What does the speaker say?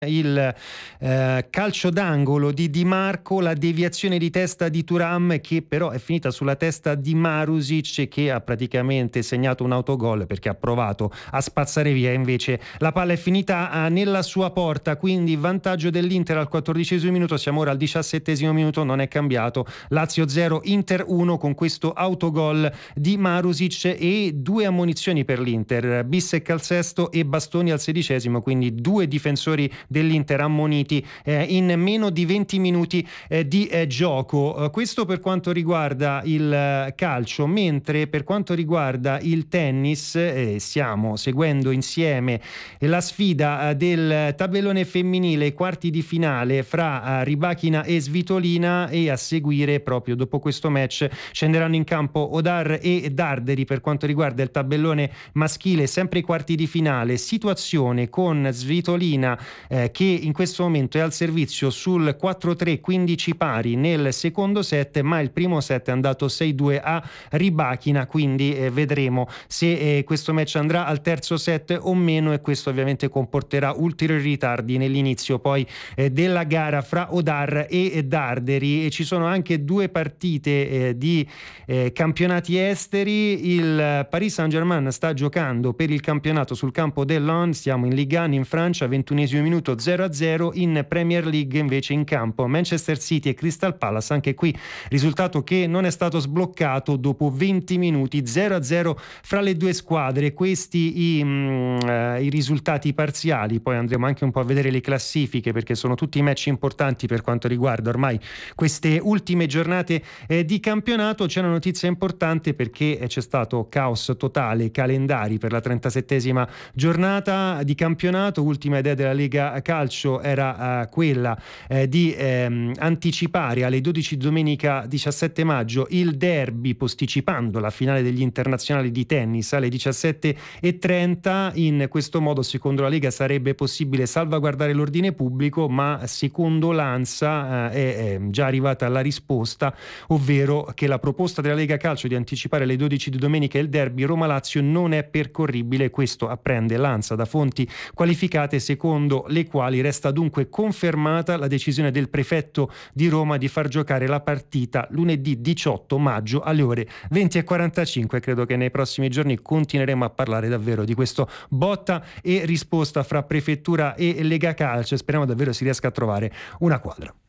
il calcio d'angolo di Di Marco, la deviazione di testa di Thuram che però è finita sulla testa di Marusic, che ha praticamente segnato un autogol perché ha provato a spazzare via, invece la palla è finita nella sua porta, quindi vantaggio dell'Inter al 14° minuto. Siamo ora al 17° minuto, non è cambiato. Lazio 0, Inter 1 con questo autogol di Marusic e 2 ammonizioni per l'Inter, Bissek al 6° e Bastoni al 16°, quindi 2 difensori dell'Inter ammoniti in meno di 20 minuti di gioco. Questo per quanto riguarda il calcio, mentre per quanto riguarda il tennis stiamo seguendo insieme la sfida del tabellone femminile, quarti di finale fra Rybakina e Svitolina, e a seguire proprio dopo questo match scenderanno in campo Odar e Darderi. Per quanto riguarda il tabellone maschile, sempre i quarti di finale, situazione con Svitolina che in questo momento è al servizio sul 4-3, 15 pari nel secondo set, ma il primo set è andato 6-2 a Rybakina, quindi vedremo se questo match andrà al terzo set o meno, e questo ovviamente comporterà ulteriori ritardi nell'inizio poi della gara fra Odar e Darderi. E ci sono anche 2 partite di campionati esteri. Il Paris Saint-Germain sta giocando per il campionato sul campo dell'On, siamo in Ligue 1 in Francia, 21° minuto 0-0. In Premier League invece in campo Manchester City e Crystal Palace, anche qui risultato che non è stato sbloccato dopo 20 minuti, 0-0 fra le due squadre. Questi i risultati parziali, poi andremo anche un po' a vedere le classifiche perché sono tutti match importanti per quanto riguarda ormai queste ultime giornate di campionato. C'è una notizia importante perché c'è stato caos totale, calendari per la 37esima giornata di campionato. Ultima idea della Lega Calcio era quella di anticipare alle 12 domenica 17 maggio il derby, posticipando la finale degli internazionali di tennis alle 17:30. In questo modo, secondo la Lega, sarebbe possibile salvaguardare l'ordine pubblico, ma secondo l'ANSA è già arrivata la risposta, ovvero che la proposta della Lega Calcio di anticipare alle 12 di domenica il derby Roma-Lazio non è percorribile. Questo apprende l'ANSA da fonti qualificate, secondo le quali resta dunque confermata la decisione del prefetto di Roma di far giocare la partita lunedì 18 maggio alle ore 20:45. Credo che nei prossimi giorni continueremo a parlare davvero di questo botta e risposta fra prefettura e Lega Calcio, e speriamo davvero si riesca a trovare una quadra.